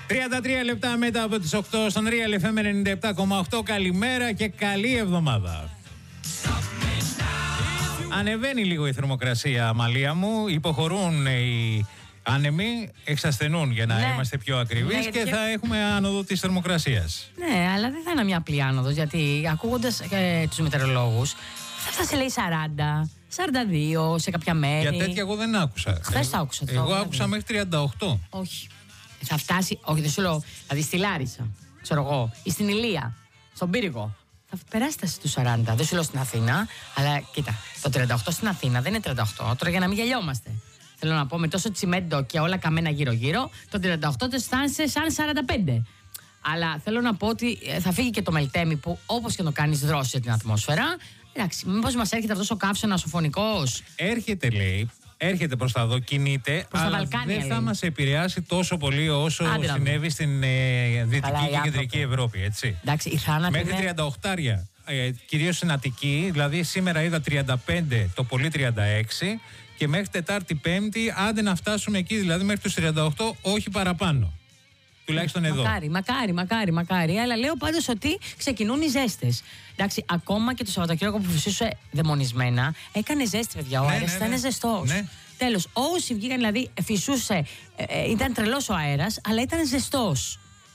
33 λεπτά μετά από τις 8 στον Real FM 97,8. Καλημέρα και καλή εβδομάδα. Ανεβαίνει λίγο η θερμοκρασία, Αμαλία μου. Υποχωρούν οι άνεμοι, εξασθενούν για να είμαστε πιο ακριβείς και θα έχουμε άνοδο της θερμοκρασίας. Ναι, αλλά δεν θα είναι μια απλή άνοδος, γιατί ακούγοντας τους μετεωρολόγους θα φτάσει, λέει, 40, 42 σε κάποια μέρη. Για τέτοια εγώ δεν άκουσα. Χθες το άκουσα. Εγώ άκουσα μέχρι 38. Όχι. Θα φτάσει, όχι, δεν σου λέω, δηλαδή στη Λάρισα, ξέρω εγώ, ή στην Ηλία, στον Πύργο. Θα περάσετε στους 40. Δεν σου λέω στην Αθήνα, αλλά κοίτα, το 38 στην Αθήνα δεν είναι 38. Τώρα για να μην γελιόμαστε. Θέλω να πω, με τόσο τσιμέντο και όλα καμένα γύρω-γύρω, το 38 το αισθάνεσαι σαν 45. Αλλά θέλω να πω ότι θα φύγει και το Μελτέμι που, όπως και το κάνεις, δρώσει την ατμόσφαιρα. Εντάξει, μήπως μας έρχεται αυτός ο καύσωνας ο φωνικός. Έρχεται, λέει. Έρχεται προς τα εδώ, κινείται, αλλά δεν θα μας επηρεάσει τόσο πολύ όσο συνέβη στην Δυτική και Κεντρική Ευρώπη, έτσι. Εντάξει, μέχρι 38, κυρίως στην Αττική, δηλαδή σήμερα είδα 35, το πολύ 36, και μέχρι Τετάρτη Πέμπτη, άντε να φτάσουμε εκεί, δηλαδή μέχρι τους 38, όχι παραπάνω. Τουλάχιστον εδώ. Μακάρι. Αλλά λέω πάντως ότι ξεκινούν οι ζέστες. Εντάξει, ακόμα και το Σαββατοκύριακο που φυσούσε δαιμονισμένα, έκανε ζέστη, παιδιά. Ο αέρας ήταν ζεστός. Ναι. Τέλος, όσοι βγήκαν, δηλαδή φυσούσε, ήταν τρελός ο αέρας, αλλά ήταν ζεστός.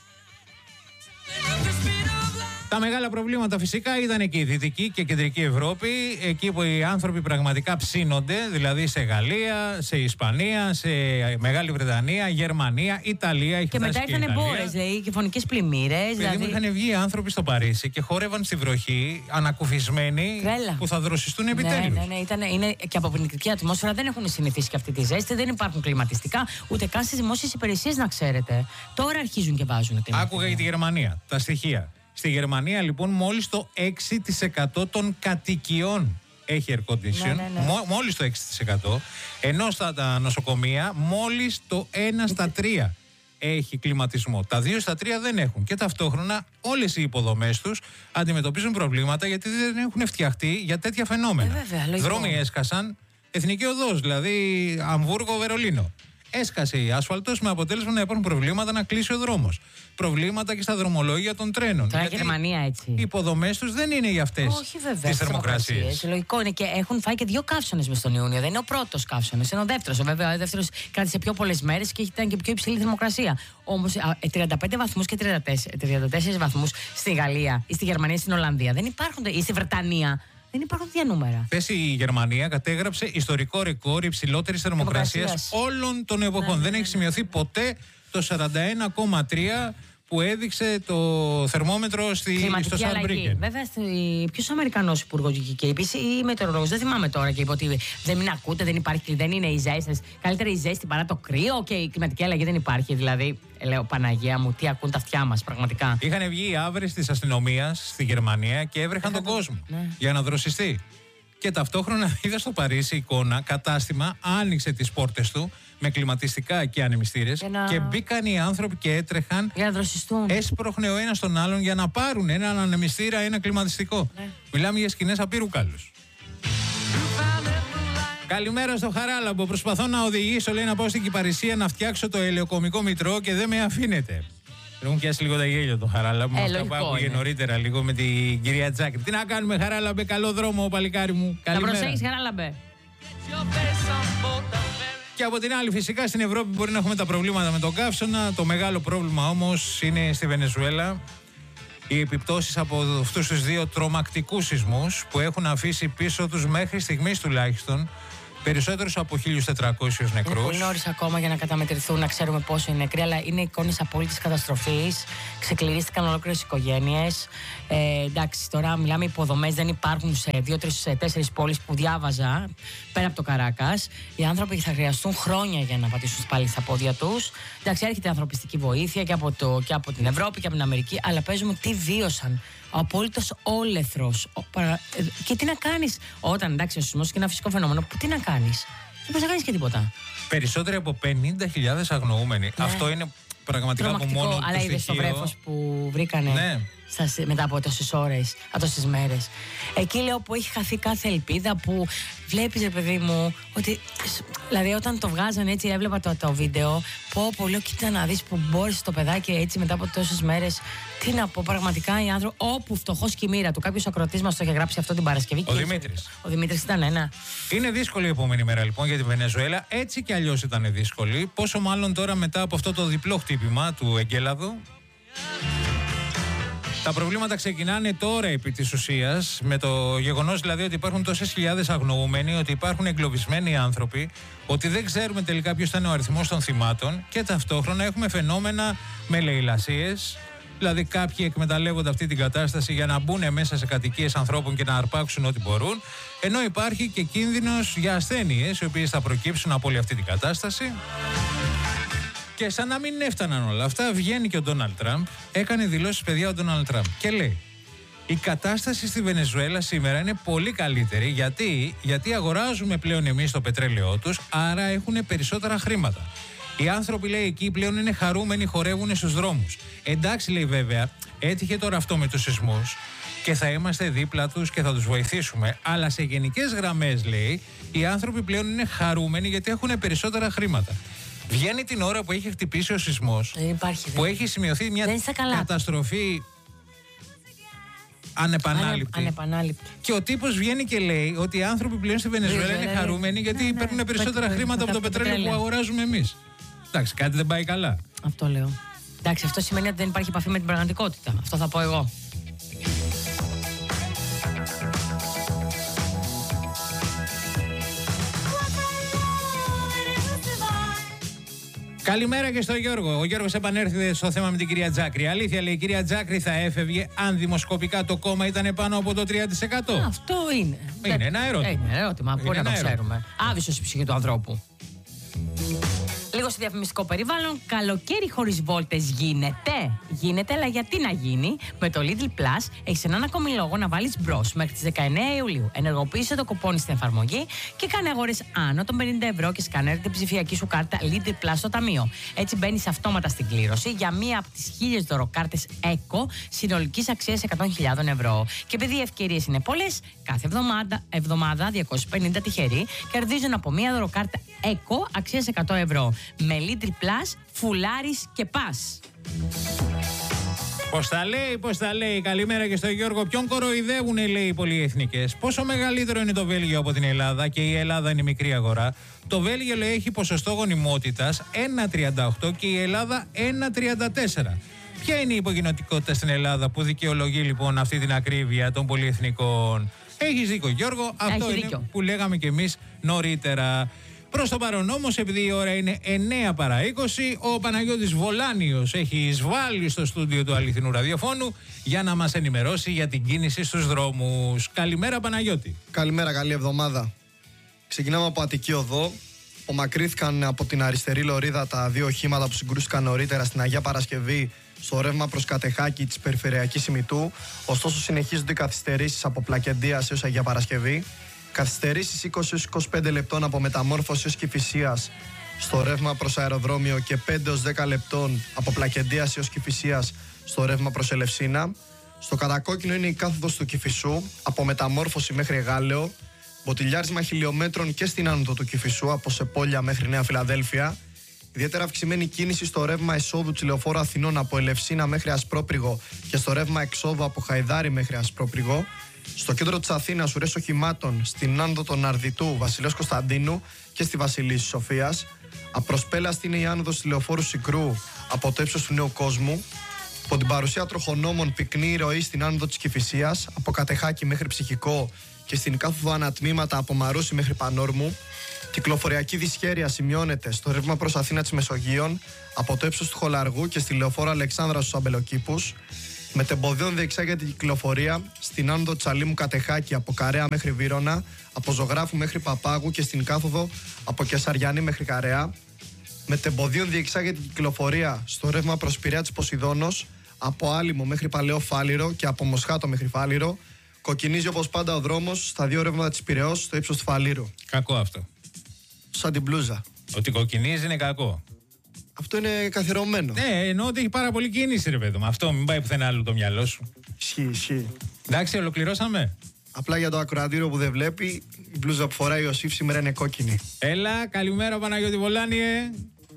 Τα μεγάλα προβλήματα φυσικά ήταν και η Δυτική και Κεντρική Ευρώπη, εκεί που οι άνθρωποι πραγματικά ψήνονται, δηλαδή σε Γαλλία, σε Ισπανία, σε Μεγάλη Βρετανία, Γερμανία, Ιταλία. Και μετά ήρθαν μπόρες, λέει, και φωνικές πλημμύρες. Δηλαδή είχαν βγει άνθρωποι στο Παρίσι και χόρευαν στη βροχή, ανακουφισμένοι, που θα δροσιστούν επιτέλους. Ναι, είναι και από πνευματική ατμόσφαιρα δεν έχουν συνηθίσει και αυτή τη ζέστη, δεν υπάρχουν κλιματιστικά, ούτε καν στις δημόσιες υπηρεσίες, να ξέρετε. Τώρα αρχίζουν και βάζουν. Άκουγα για τη Γερμανία, τα στοιχεία. Στη Γερμανία λοιπόν μόλις το 6% των κατοικιών έχει air condition, μόλις το 6%, ενώ στα νοσοκομεία μόλις το 1 στα 3 έχει κλιματισμό. Τα 2 στα 3 δεν έχουν και ταυτόχρονα όλες οι υποδομές τους αντιμετωπίζουν προβλήματα γιατί δεν έχουν φτιαχτεί για τέτοια φαινόμενα. Δρόμοι έσκασαν, εθνική οδός, δηλαδή Αμβούργο-Βερολίνο. Έσκασε η άσφαλτος με αποτέλεσμα να υπάρχουν προβλήματα να κλείσει ο δρόμος. Προβλήματα και στα δρομολόγια των τρένων. Τώρα η Γερμανία έτσι. Οι υποδομές τους δεν είναι για αυτές τις θερμοκρασίες. Λογικό είναι και έχουν φάει και 2 καύσωνες μες τον Ιούνιο. Δεν είναι ο πρώτος καύσωνας, είναι ο δεύτερος. Βέβαια, ο δεύτερος κράτησε πιο πολλές μέρες και ήταν και πιο υψηλή θερμοκρασία. Όμως 35 βαθμούς και 34 βαθμούς στη Γαλλία ή στη Γερμανία ή στην Ολλανδία δεν υπάρχουν, ή στη Βρετανία. Δεν υπάρχουν τέτοια νούμερα. Χθες η Γερμανία κατέγραψε ιστορικό ρεκόρ υψηλότερης θερμοκρασίας όλων των εποχών. Δεν έχει σημειωθεί ποτέ το 41,3 που έδειξε το θερμόμετρο στο Σαρμπρίκεν. Βέβαια, ποιος Αμερικανός υπουργός και είπε, ή μετεωρολόγος, δεν θυμάμαι τώρα, και είπε ότι δεν μην ακούτε, δεν είναι οι ζέστες. Καλύτερα η ζέστη παρά το κρύο και η κλιματική αλλαγή δεν υπάρχει. Δηλαδή, λέω, Παναγία μου, τι ακούν τα αυτιά μας, πραγματικά. Είχαν βγει οι άβρες της αστυνομίας στη Γερμανία και έβρεχαν τον κόσμο για να δροσιστεί. Και ταυτόχρονα είδα στο Παρίσι εικόνα, κατάστημα άνοιξε τις πόρτες του με κλιματιστικά και ανεμιστήρες και μπήκαν οι άνθρωποι και έτρεχαν για να δροσιστούν. Έσπροχνε ο ένας τον άλλον για να πάρουν έναν ανεμιστήρα, ένα κλιματιστικό. Μιλάμε για σκηνές απείρου κάλους. Καλημέρα στο Χαράλαμπο. Προσπαθώ να οδηγήσω, λέει, να πάω στην Κυπαρισία να φτιάξω το ελαιοκομικό μητρό και δεν με αφήνετε. Έχουν πιάσει λίγο τα γέλια το Χαράλαμπο. Αυτό που άκουγε νωρίτερα λίγο με την κυρία Τζάκρη. Τι να κάνουμε, Χαράλαμπε, καλό δρόμο, παλικάρι μου. Καλημέρα. Να προσέχεις, Χαράλαμπε. Και από την άλλη, φυσικά στην Ευρώπη μπορεί να έχουμε τα προβλήματα με τον καύσωνα. Το μεγάλο πρόβλημα όμως είναι στη Βενεζουέλα. Οι επιπτώσεις από αυτούς τους 2 τρομακτικούς σεισμούς που έχουν αφήσει πίσω τους μέχρι στιγμής τουλάχιστον περισσότερους από 1.400 νεκρούς. Είναι πολύ νωρίς ακόμα για να καταμετρηθούν, να ξέρουμε πόσο είναι νεκροί, αλλά είναι εικόνες απόλυτης καταστροφής. Ξεκληρίστηκαν ολόκληρες οικογένειες. Εντάξει, τώρα μιλάμε, υποδομές δεν υπάρχουν σε 2-3-4 πόλεις που διάβαζα πέρα από το Καράκας. Οι άνθρωποι θα χρειαστούν χρόνια για να πατήσουν πάλι στα πόδια τους. Εντάξει, έρχεται ανθρωπιστική βοήθεια και από την Ευρώπη και από την Αμερική, αλλά παίζουμε τι βίωσαν. Ο απόλυτος όλεθρος. Και τι να κάνεις όταν, εντάξει, ο σεισμός και ένα φυσικό φαινόμενο, τι να κάνεις. Δεν μπορείς να κάνεις και τίποτα. Περισσότεροι από 50.000 αγνοούμενοι. Αυτό είναι πραγματικά από μόνο το αλλά είδες το βρέφος που βρήκανε. Ναι. μετά από τόσες ώρες, τόσες μέρες. Εκεί λέω που έχει χαθεί κάθε ελπίδα, που βλέπεις, ρε παιδί μου, ότι. Δηλαδή, όταν το βγάζανε έτσι, έβλεπα το βίντεο. Πω, λέω, κοίτα να δεις που μπόρεσε το παιδάκι έτσι μετά από τόσες μέρες. Τι να πω, πραγματικά οι άνθρωποι. Όπου φτωχός και η μοίρα του. Κάποιος ακροατής μας το είχε γράψει αυτό την Παρασκευή. Ο Δημήτρης ήταν ένα. Είναι δύσκολη η επόμενη μέρα λοιπόν για τη Βενεζουέλα. Έτσι κι αλλιώς ήταν δύσκολη. Πόσο μάλλον τώρα μετά από αυτό το διπλό χτύπημα του εγκέλαδου. Τα προβλήματα ξεκινάνε τώρα επί της ουσίας, με το γεγονός δηλαδή ότι υπάρχουν τόσες χιλιάδες αγνοούμενοι, ότι υπάρχουν εγκλωβισμένοι άνθρωποι, ότι δεν ξέρουμε τελικά ποιος θα είναι ο αριθμός των θυμάτων και ταυτόχρονα έχουμε φαινόμενα με λαιλασίες. Δηλαδή κάποιοι εκμεταλλεύονται αυτή την κατάσταση για να μπουν μέσα σε κατοικίες ανθρώπων και να αρπάξουν ό,τι μπορούν, ενώ υπάρχει και κίνδυνος για ασθένειες οι οποίες θα προκύψουν από όλη αυτή την κατάσταση. Και σαν να μην έφταναν όλα αυτά, βγαίνει και ο Ντόναλντ Τραμπ, έκανε δηλώσεις, παιδιά, ο Ντόναλντ Τραμπ, και λέει: η κατάσταση στη Βενεζουέλα σήμερα είναι πολύ καλύτερη. Γιατί αγοράζουμε πλέον εμείς το πετρέλαιό τους, άρα έχουν περισσότερα χρήματα. Οι άνθρωποι, λέει, εκεί πλέον είναι χαρούμενοι, χορεύουν στους δρόμους. Εντάξει, λέει, βέβαια, έτυχε τώρα αυτό με τους σεισμούς και θα είμαστε δίπλα τους και θα τους βοηθήσουμε. Αλλά σε γενικές γραμμές, λέει, οι άνθρωποι πλέον είναι χαρούμενοι γιατί έχουν περισσότερα χρήματα. Βγαίνει την ώρα που έχει χτυπήσει ο σεισμός, που έχει σημειωθεί μια καταστροφή ανεπανάληπτη. Και ο τύπος βγαίνει και λέει ότι οι άνθρωποι πλέον στη Βενεζουέλα είναι χαρούμενοι γιατί παίρνουν περισσότερα χρήματα από το πετρέλαιο που αγοράζουμε εμείς. Εντάξει, κάτι δεν πάει καλά. Αυτό λέω. Εντάξει, αυτό σημαίνει ότι δεν υπάρχει επαφή με την πραγματικότητα. Αυτό θα πω εγώ. Καλημέρα και στον Γιώργο. Ο Γιώργος επανέρχεται στο θέμα με την κυρία Τζάκρη. Αλήθεια, λέει, η κυρία Τζάκρη θα έφευγε αν δημοσκοπικά το κόμμα ήταν πάνω από το 3%. Αυτό είναι. Είναι ένα ερώτημα. Είναι ερώτημα. Μπορεί να το ξέρουμε. Άβυσσος η ψυχή του ανθρώπου. Λίγο σε διαφημιστικό περιβάλλον. Καλοκαίρι χωρίς βόλτες γίνεται. Γίνεται, αλλά γιατί να γίνει? Με το Lidl Plus έχεις έναν ακόμη λόγο να βάλεις μπρος μέχρι τις 19 Ιουλίου. Ενεργοποίησε το κουπόνι στην εφαρμογή και κάνε αγορές άνω των 50€ και σκανέρε την ψηφιακή σου κάρτα Lidl Plus στο ταμείο. Έτσι μπαίνεις αυτόματα στην κλήρωση για μία από τις 1000 δωροκάρτες ECO συνολικής αξίας 100.000 ευρώ. Και επειδή οι ευκαιρίες είναι πολλές, κάθε εβδομάδα 250 τυχεροί κερδίζουν από μία δωροκάρτα ECO αξίας 100 ευρώ. Με Lidl Plus, φουλάρεις και πας. Πώς τα λέει. Καλημέρα και στον Γιώργο. Ποιον κοροϊδεύουνε, λέει, οι πολυεθνικές? Πόσο μεγαλύτερο είναι το Βέλγιο από την Ελλάδα και η Ελλάδα είναι μικρή αγορά? Το Βέλγιο, λέει, έχει ποσοστό γονιμότητας 1,38 και η Ελλάδα 1,34. Ποια είναι η υποκοινοτικότητα στην Ελλάδα που δικαιολογεί λοιπόν αυτή την ακρίβεια των πολυεθνικών? Έχεις δίκιο, Γιώργο. Αυτό είναι που λέγαμε κι εμείς νωρίτερα. Προς το παρόν όμως, επειδή η ώρα είναι 9 παρά 20, ο Παναγιώτης Βολάνιος έχει εισβάλει στο στούντιο του Αληθινού Ραδιοφώνου για να μας ενημερώσει για την κίνηση στους δρόμους. Καλημέρα, Παναγιώτη. Καλημέρα, καλή εβδομάδα. Ξεκινάμε από Αττική Οδό. Ομακρύθηκαν από την αριστερή λωρίδα τα δύο οχήματα που συγκρούστηκαν νωρίτερα στην Αγία Παρασκευή στο ρεύμα προς Κατεχάκη της Περιφερειακής Ημιτού. Ωστόσο, συνεχίζονται οι καθυστερήσεις από Πλακεντίας έως Αγία Παρασκευή. Καθυστερήσεις 20-25 λεπτών από Μεταμόρφωση έως Κηφισίας στο ρεύμα προς αεροδρόμιο και 5-10 λεπτών από Πλακεντίας έως Κηφισίας στο ρεύμα προς Ελευσίνα. Στο κατακόκκινο είναι η κάθοδος του Κηφισού από Μεταμόρφωση μέχρι Εγάλεο, μποτιλιάρισμα χιλιόμετρων και στην άνοδο του Κηφισού από Σεπόλια μέχρι Νέα Φιλαδέλφια. Ιδιαίτερα αυξημένη κίνηση στο ρεύμα εσόδου της Λεωφόρου Αθηνών από Ελευσίνα μέχρι Ασπρόπριγο και στο ρεύμα εξόδου από Χαϊδάρι μέχρι Ασπρόπριγο. Στο κέντρο της Αθήνας, ουρές οχημάτων στην άνοδο των Αρδιτού Βασιλέως Κωνσταντίνου και στη Βασιλής Σοφίας. Απροσπέλαστη είναι η άνοδος της Λεωφόρου Σικρού από το ύψος του Νέου Κόσμου. Από την παρουσία τροχονόμων πυκνή η ροή στην άνοδο της Κηφισίας από Κατεχάκη μέχρι Ψυχικό και στην κάθοδο ανατμήματα από Μαρούσι μέχρι Πανόρμου. Κυκλοφοριακή δυσχέρεια σημειώνεται στο ρεύμα προς Αθήνα της Μεσογείων από το ύψος του Χολαργού και στη Λεωφόρο Αλεξάνδρα στους Αμπελοκήπους. Μετεμποδίων διεξάγεται η κυκλοφορία στην άνοδο Τσαλίμου Κατεχάκη από Καρέα μέχρι Βύρωνα, από Ζωγράφου μέχρι Παπάγου και στην κάθοδο από Κεσαριανή μέχρι Καρέα. Μετεμποδίων διεξάγεται η κυκλοφορία στο ρεύμα προς Πειραιά της Ποσειδώνος, από Άλυμο μέχρι Παλαιό Φάληρο και από Μοσχάτο μέχρι Φάληρο. Κοκκινίζει όπως πάντα ο δρόμος στα δύο ρεύματα της Πειραιώς στο ύψος του Φαλήρου. Κακό αυτό. Σαν την μπλούζα. Ότι κοκκινίζει είναι κακό. Αυτό είναι καθιερωμένο. Ναι, εννοώ ότι έχει πάρα πολύ κίνηση, ρε παιδί μου. Αυτό μην πάει πουθενά άλλο το μυαλό σου. Ισχύει. Εντάξει, ολοκληρώσαμε. Απλά για το ακροατήριο που δεν βλέπει, η μπλούζα που φοράει ο Ιωσήφ σήμερα είναι κόκκινη. Έλα, καλημέρα Παναγιώτη Βολάνιε.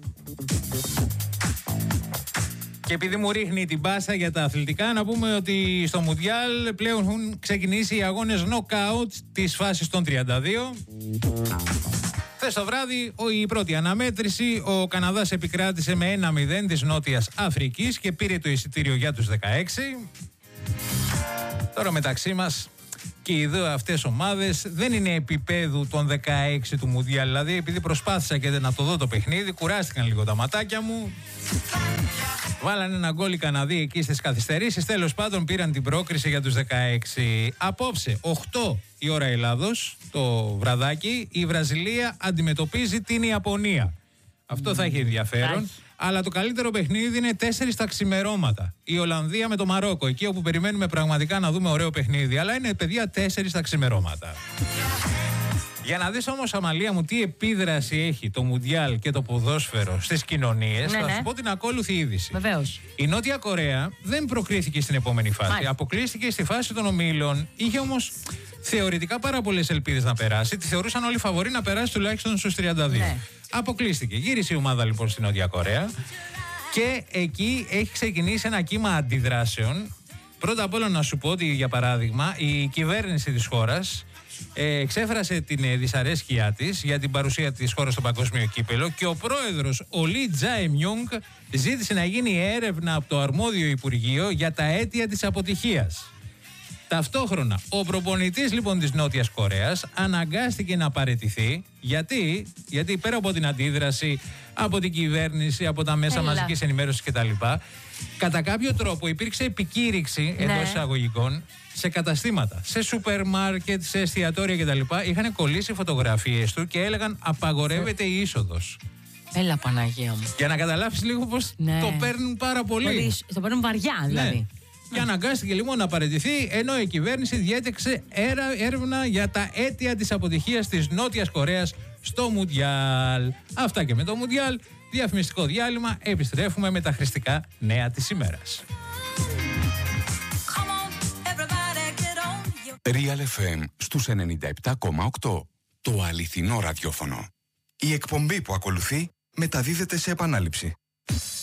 Και επειδή μου ρίχνει την πάσα για τα αθλητικά, να πούμε ότι στο Μουντιάλ πλέον έχουν ξεκινήσει οι αγώνες νοκάουτ της φάσης των 32. Χθες το βράδυ, η πρώτη αναμέτρηση, ο Καναδάς επικράτησε με 1-0 της Νότιας Αφρικής και πήρε το εισιτήριο για τους 16. Τώρα μεταξύ μας και οι δύο αυτές ομάδες δεν είναι επίπεδου των 16 του Μουντιάλ. Δηλαδή, επειδή προσπάθησα και να το δω το παιχνίδι, κουράστηκαν λίγο τα ματάκια μου. Βάλανε ένα γκόλ οι Καναδοί εκεί στις καθυστερήσεις. Τέλος πάντων πήραν την πρόκριση για τους 16. Απόψε, 8 η ώρα Ελλάδος, το βραδάκι, η Βραζιλία αντιμετωπίζει την Ιαπωνία. Αυτό θα έχει ενδιαφέρον. Αλλά το καλύτερο παιχνίδι είναι 4 τα ξημερώματα. Η Ολλανδία με το Μαρόκο, εκεί όπου περιμένουμε πραγματικά να δούμε ωραίο παιχνίδι. Αλλά είναι, παιδιά, 4 τα ξημερώματα. Για να δεις όμως, Αμαλία μου, τι επίδραση έχει το Μουντιάλ και το ποδόσφαιρο στις κοινωνίες, θα σου πω την ακόλουθη είδηση. Βεβαίως. Η Νότια Κορέα δεν προκρίθηκε στην επόμενη φάση. Μάλιστα. Αποκλείστηκε στη φάση των ομίλων. Είχε όμως θεωρητικά πάρα πολλές ελπίδες να περάσει. Τη θεωρούσαν όλοι φαβορί να περάσει τουλάχιστον στους 32. Ναι. Αποκλείστηκε. Γύρισε η ομάδα λοιπόν στη Νότια Κορέα και εκεί έχει ξεκινήσει ένα κύμα αντιδράσεων. Πρώτα απ' όλα να σου πω ότι, για παράδειγμα, η κυβέρνηση της χώρας εξέφρασε την δυσαρέσκειά της για την παρουσία της χώρας στο παγκόσμιο κύπελο και ο πρόεδρος, ο Λι Τζάε-μιονγκ, ζήτησε να γίνει έρευνα από το αρμόδιο Υπουργείο για τα αίτια της αποτυχίας. Ταυτόχρονα, ο προπονητής λοιπόν της Νότιας Κορέας αναγκάστηκε να παραιτηθεί. Γιατί πέρα από την αντίδραση από την κυβέρνηση, από τα μέσα μαζικής ενημέρωσης κτλ., κατά κάποιο τρόπο υπήρξε επικήρυξη εντός εισαγωγικών σε καταστήματα, σε σούπερ μάρκετ, σε εστιατόρια κτλ. Είχαν κολλήσει φωτογραφίες του και έλεγαν απαγορεύεται η είσοδος. Έλα, Παναγία μου. Για να καταλάβεις λίγο πως το παίρνουν πάρα πολύ. Το παίρνουν βαριά, δηλαδή. Ναι. Και αναγκάστηκε λοιπόν να παραιτηθεί, ενώ η κυβέρνηση διέταξε έρευνα για τα αίτια της αποτυχίας της Νότιας Κορέας στο Μουντιάλ. Αυτά και με το Μουντιάλ. Διαφημιστικό διάλειμμα. Επιστρέφουμε με τα χρηστικά νέα της ημέρας. Real FM στους 97,8. Το αληθινό ραδιόφωνο. Η εκπομπή που ακολουθεί μεταδίδεται σε επανάληψη.